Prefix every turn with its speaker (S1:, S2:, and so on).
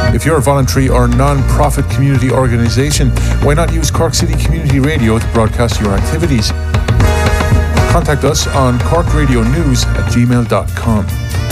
S1: If you're a voluntary or non-profit community organisation, why not use Cork City Community Radio to broadcast your activities? Contact us on corkradionews@gmail.com.